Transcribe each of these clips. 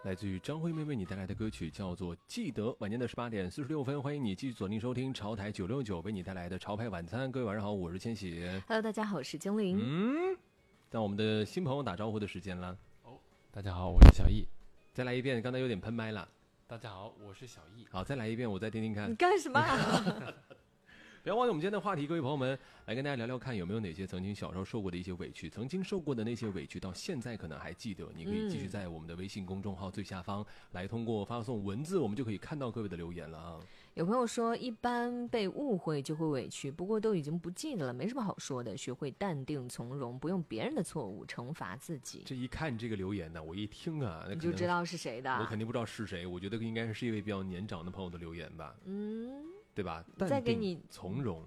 来自于张惠妹为你带来的歌曲叫做《记得》。晚间的18:46，欢迎你继续锁定收听潮台969为你带来的潮牌晚餐。各位晚上好，我是千玺。 Hello， 大家好，我是精灵。 到我们的新朋友打招呼的时间了。 大家好，我是小易。 再来一遍，刚才有点喷麦了。 大家好，我是小易。 好，再来一遍，我再听听看。 你干什么不要忘记我们今天的话题，各位朋友们，来跟大家聊聊看有没有哪些曾经小时候受过的一些委屈，曾经受过的那些委屈到现在可能还记得。你可以继续在我们的微信公众号最下方来通过发送文字，我们就可以看到各位的留言了啊。 有朋友说一般被误会就会委屈，不过都已经不记得了，没什么好说的，学会淡定从容，不用别人的错误惩罚自己。 这一看这个留言呢，我一听啊， 你就知道是谁的。 我肯定不知道是谁，我觉得应该是一位比较年长的朋友的留言吧。对吧？ 再给你从容。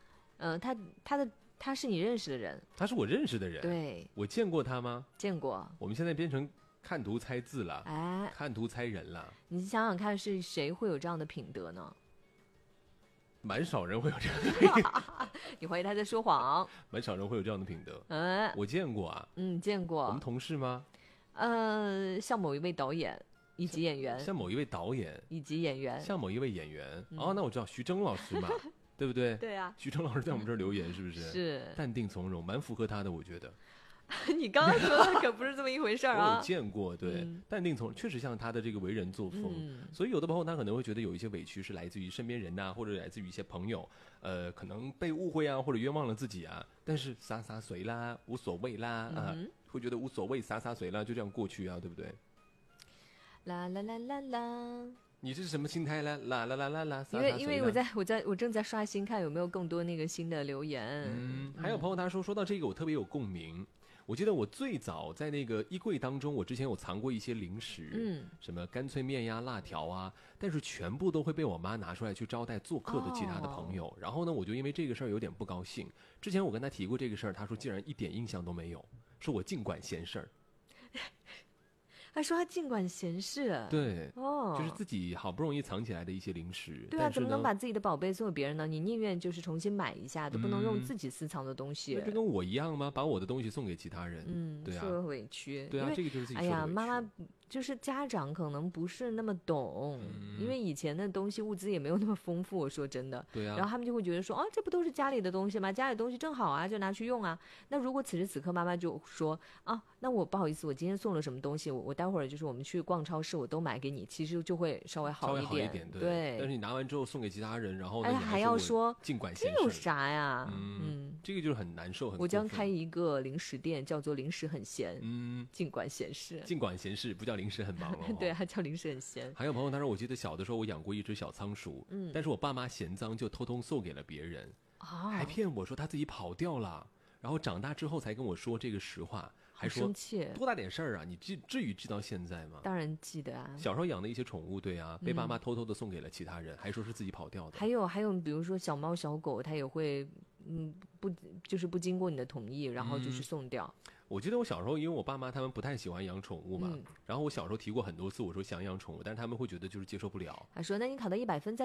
他是你认识的人？ 他是我认识的人。 对， 我见过他吗？ 见过。 我们现在变成看图猜字了， 哎， 看图猜人了。 你想想看，是谁会有这样的品德呢？ 蛮少人会有这样的品德。 你怀疑他在说谎？ 蛮少人会有这样的品德。我见过啊。 见过。 我们同事吗？ 像某一位导演以及演员。 像某一位导演以及演员。 像某一位演员。那我知道徐峥老师嘛。对不对？ 对啊， 徐峥老师在我们这儿留言是不是？ 是淡定从容，蛮符合他的，我觉得。 你刚刚说的可不是这么一回事啊！ 我有见过，对，淡定从容，确实像他的这个为人作风。所以有的朋友他可能会觉得有一些委屈是来自于身边人呐，或者来自于一些朋友，可能被误会啊，或者冤枉了自己啊，但是洒洒随啦，无所谓啦，会觉得无所谓，洒洒随啦，就这样过去啊，对不对？ 啦啦啦啦啦。 你这是什么心态呢？啦啦啦啦啦！ 因为我正在刷新，看有没有更多那个新的留言。 还有朋友他说到这个我特别有共鸣。我记得我最早在那个衣柜当中，我之前有藏过一些零食，什么干脆面呀、辣条啊，但是全部都会被我妈拿出来去招待做客的其他的朋友。然后呢，我就因为这个事儿有点不高兴。之前我跟他提过这个事儿，他说竟然一点印象都没有，说我尽管闲事儿。 他说他尽管闲事， 对，就是自己好不容易藏起来的一些零食。 对啊，怎么能把自己的宝贝送给别人呢？你宁愿就是重新买一下，都不能用自己私藏的东西。 那就跟我一样吗？把我的东西送给其他人，对啊， 受委屈。 对啊，这个就是自己受的委屈。 哎呀，妈妈就是家长可能不是那么懂，因为以前的东西物资也没有那么丰富。我说真的， 对啊。 然后他们就会觉得说，这不都是家里的东西吗？家里的东西正好啊，就拿去用啊。那如果此时此刻妈妈就说那我不好意思，我今天送了什么东西，我待会儿就是我们去逛超市，我都买给你，其实就会稍微好一点。 对。但是你拿完之后送给其他人，然后呢， 还要说尽管闲事， 这有啥呀？ 这个就是很难受，很。 我将开一个零食店，叫做零食很闲。尽管闲事。 尽管闲事不叫零食很忙哦。 对，还叫零食很闲。 还有朋友他说，我记得小的时候我养过一只小仓鼠，但是我爸妈嫌脏，就偷偷送给了别人，还骗我说他自己跑掉了，然后长大之后才跟我说这个实话。还说生气， 多大点事儿啊！你至于记到现在吗？ 当然记得啊。 小时候养的一些宠物，对啊，被爸妈偷偷的送给了其他人，还说是自己跑掉的。 还有，比如说小猫小狗，它也会，不经过你的同意，然后就是送掉。 我记得我小时候，因为我爸妈他们不太喜欢养宠物嘛，然后我小时候提过很多次，我说想养宠物，但是他们会觉得就是接受不了。 他说：“那你考到100分再